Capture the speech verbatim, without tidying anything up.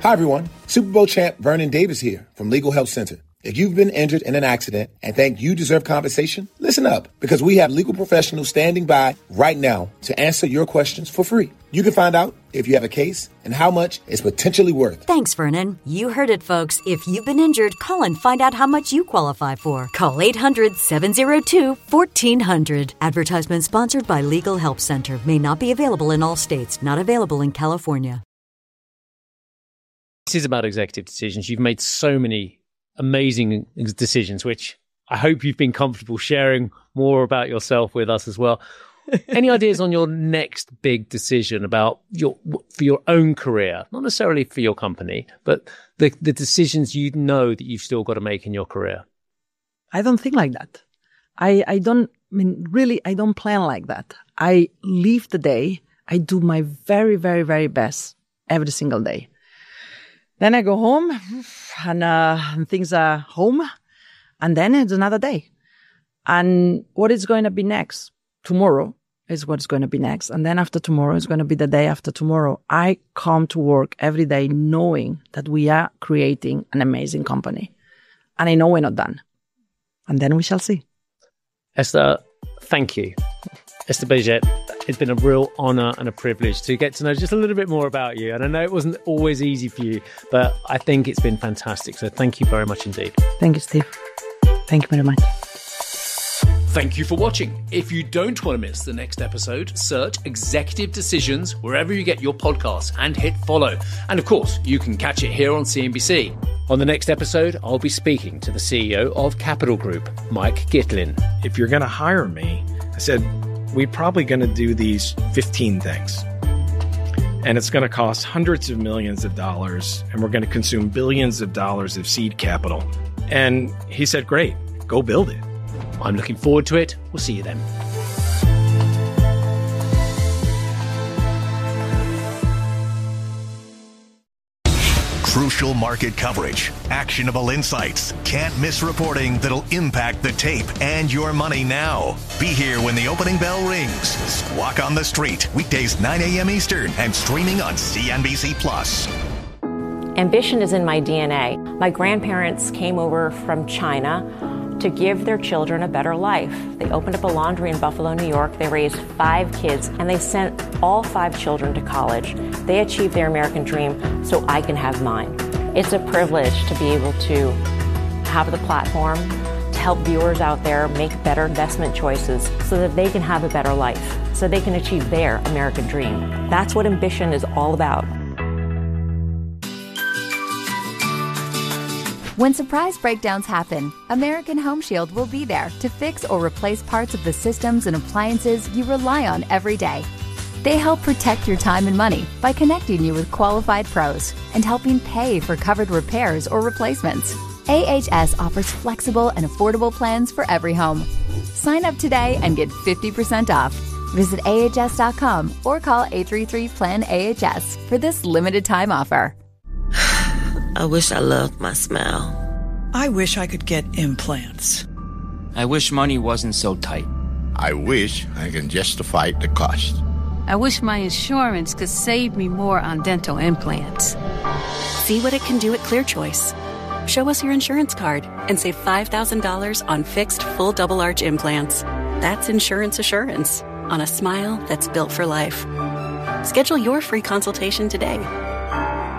Hi, everyone. Super Bowl champ Vernon Davis here from Legal Help Center. If you've been injured in an accident and think you deserve compensation, listen up, because we have legal professionals standing by right now to answer your questions for free. You can find out if you have a case and how much it's potentially worth. Thanks, Vernon. You heard it, folks. If you've been injured, call and find out how much you qualify for. Call eight hundred, seven oh two, fourteen hundred. Advertisement sponsored by Legal Help Center. May not be available in all states. Not available in California. This is about executive decisions. You've made so many amazing decisions, which I hope you've been comfortable sharing more about yourself with us as well. Any ideas on your next big decision about your for your own career, not necessarily for your company, but the, the decisions you know that you've still got to make in your career? I don't think like that. I, I don't, I mean, really, I don't plan like that. I live the day. I do my very, very, very best every single day. Then I go home and, uh, and things are home, and then it's another day. And what is going to be next? Tomorrow is what's going to be next. And then after tomorrow is going to be the day after tomorrow. I come to work every day knowing that we are creating an amazing company. And I know we're not done. And then we shall see. Esther, thank you. Esther Baiget, it's been a real honour and a privilege to get to know just a little bit more about you. And I know it wasn't always easy for you, but I think it's been fantastic. So thank you very much indeed. Thank you, Steve. Thank you very much. Thank you for watching. If you don't want to miss the next episode, search Executive Decisions wherever you get your podcasts and hit follow. And of course, you can catch it here on C N B C. On the next episode, I'll be speaking to the C E O of Capital Group, Mike Gitlin. If you're going to hire me, I said, we're probably going to do these fifteen things. And it's going to cost hundreds of millions of dollars, and we're going to consume billions of dollars of seed capital. And he said, great, go build it. I'm looking forward to it. We'll see you then. Crucial market coverage, actionable insights, can't miss reporting that'll impact the tape and your money now. Be here when the opening bell rings. Squawk on the Street, weekdays nine a.m. Eastern and streaming on C N B C Plus. Ambition is in my D N A. My grandparents came over from China to give their children a better life. They opened up a laundry in Buffalo, New York. They raised five kids, and they sent all five children to college. They achieved their American dream, so I can have mine. It's a privilege to be able to have the platform to help viewers out there make better investment choices so that they can have a better life, so they can achieve their American dream. That's what ambition is all about. When surprise breakdowns happen, American Home Shield will be there to fix or replace parts of the systems and appliances you rely on every day. They help protect your time and money by connecting you with qualified pros and helping pay for covered repairs or replacements. A H S offers flexible and affordable plans for every home. Sign up today and get fifty percent off. Visit A H S dot com or call eight three three, P L A N A H S for this limited time offer. I wish I loved my smile. I wish I could get implants. I wish money wasn't so tight. I wish I can justify the cost. I wish my insurance could save me more on dental implants. See what it can do at ClearChoice. Show us your insurance card and save five thousand dollars on fixed full double arch implants. That's insurance assurance on a smile that's built for life. Schedule your free consultation today